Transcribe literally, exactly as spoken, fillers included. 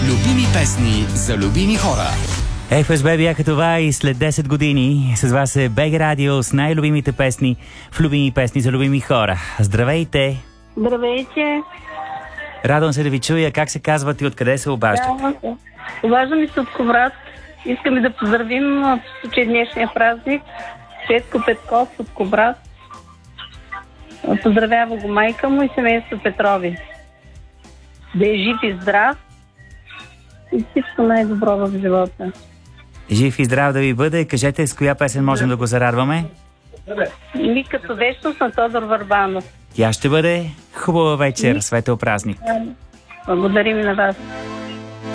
Любими песни за любими хора. Еф Ес Би бяха това и след десет години с вас е БГ Радио с най-любимите песни в любими песни за любими хора. Здравейте! Здравейте! Радвам се да ви чуя. Как се казвате и откъде се обаждате? Да, обаждаме се от Кубрат. Искаме да поздравим в случай днешния празник Петко Петков от Кубрат. Поздравява го майка му и семейство Петрови. Да е жив и здрав и всичко най-добро в живота. Жив и здрав да ви бъде. Кажете с коя песен можем да го зарадваме? Ми като вечност на Тодор Върбанов. Тя ще бъде хубава вечер, светъл празник. Благодарим и на вас.